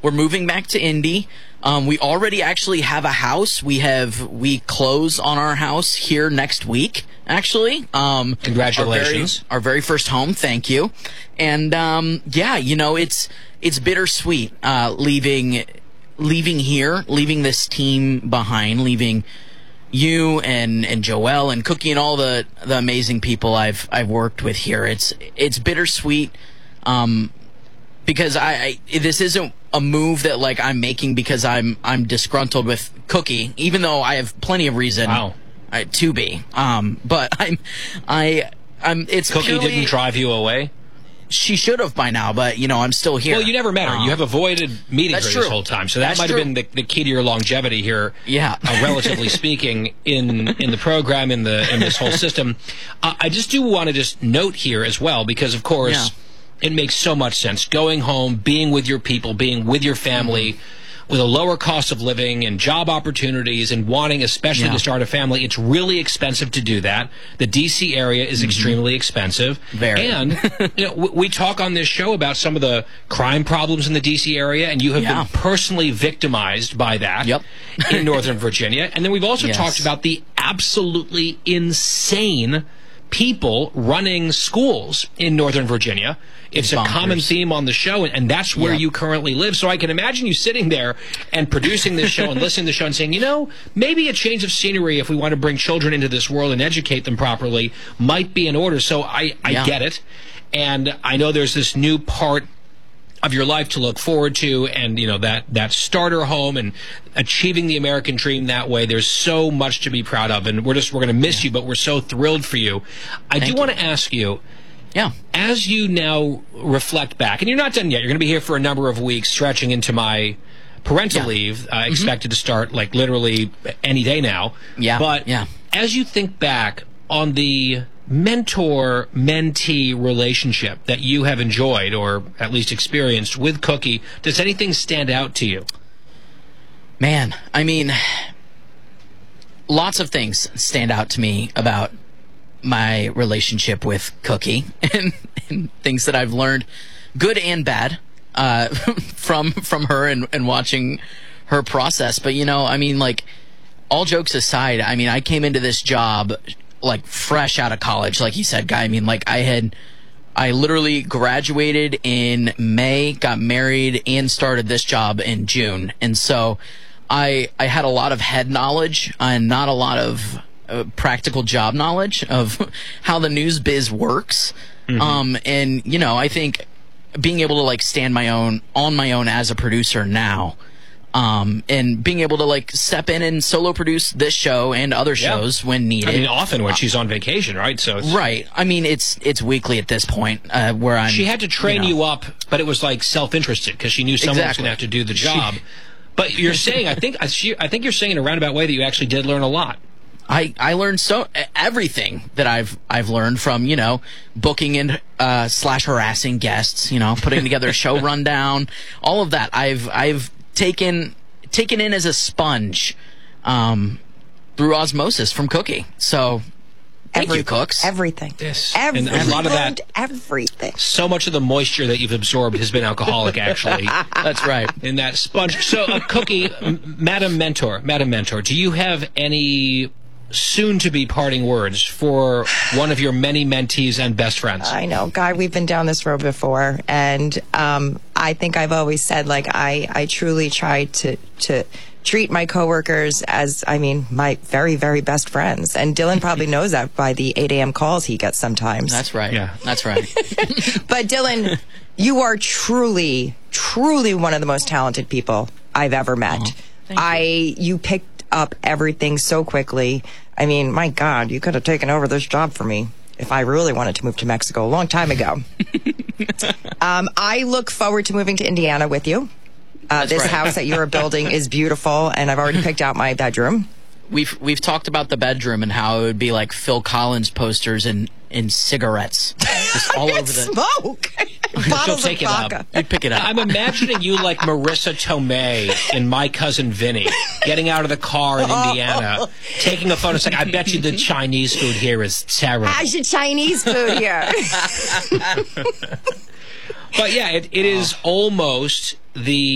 we're moving back to Indy. We already actually have a house. We close on our house here next week, actually. Congratulations. Our very first home. Thank you. And, it's bittersweet, leaving here, leaving this team behind, leaving you and Joelle and Cookie and all the amazing people I've worked with here. It's bittersweet, because this isn't a move that like I'm making because I'm disgruntled with Cookie, even though I have plenty of reason to be. But it's Cookie purely, didn't drive you away? She should have by now, but I'm still here. Well, you never met her. You have avoided meeting her this whole time, so that might have been the key to your longevity here. Yeah, relatively speaking, in the program, in this whole system. I just do want to just note here as well, because of course it makes so much sense going home, being with your people, being with your family. With a lower cost of living and job opportunities and wanting especially to start a family, it's really expensive to do that. The D.C. area is extremely expensive. Very. And we talk on this show about some of the crime problems in the D.C. area, and you have been personally victimized by that in Northern Virginia. And then we've also talked about the absolutely insane people running schools in Northern Virginia. It's a common theme on the show, and that's where you currently live. So I can imagine you sitting there and producing this show and listening to the show and saying, maybe a change of scenery if we want to bring children into this world and educate them properly might be in order. So I get it. And I know there's this new part of your life to look forward to, and that starter home and achieving the American dream that way. There's so much to be proud of, and we're going to miss you, but we're so thrilled for you. I do want to ask you, as you now reflect back, and you're not done yet, you're going to be here for a number of weeks, stretching into my parental leave, expected to start like literally any day now. But as you think back on the mentor-mentee relationship that you have enjoyed, or at least experienced with Cookie, does anything stand out to you? Man, I mean, lots of things stand out to me about my relationship with Cookie and things that I've learned, good and bad, from her and watching her process. But, I mean, like, all jokes aside, I mean, I came into this job like fresh out of college, like you said, Guy. I mean, like I literally graduated in May, got married, and started this job in June. And so I had a lot of head knowledge and not a lot of practical job knowledge of how the news biz works. And, I think being able to like stand on my own as a producer now, and being able to like step in and solo produce this show and other shows when needed. I mean, often when she's on vacation, right? So right. I mean, it's weekly at this point, where I'm. She had to train you up, but it was like self-interested because she knew someone was going to have to do the job. But you're saying, I think you're saying in a roundabout way that you actually did learn a lot. I learned everything that I've learned from, booking and / harassing guests, putting together a show rundown, all of that. I've taken in as a sponge, through osmosis from Cookie. So thank you, Cooks. Everything. Yes. And a lot of that. Everything. So much of the moisture that you've absorbed has been alcoholic, actually. That's right. In that sponge. So, Cookie, Madam Mentor, do you have any soon-to-be parting words for one of your many mentees and best friends? I know, Guy, we've been down this road before, and I think I've always said, like, I truly try to treat my coworkers as, my very, very best friends. And Dylan probably knows that by the 8 a.m. calls he gets sometimes. That's right. Yeah. That's right. But Dylan, you are truly, truly one of the most talented people I've ever met. You picked up everything so quickly. I mean, my God, you could have taken over this job for me if I really wanted to move to Mexico a long time ago. I look forward to moving to Indiana with you. This house that you're building is beautiful, and I've already picked out my bedroom. We've talked about the bedroom and how it would be like Phil Collins posters and cigarettes just all over the smoke. Bottles of vodka. You'd pick it up. I'm imagining you like Marissa Tomei in My Cousin Vinny, getting out of the car in Indiana, taking a photo saying, I bet you the Chinese food here is terrible. How's your Chinese food here? But yeah, it is almost the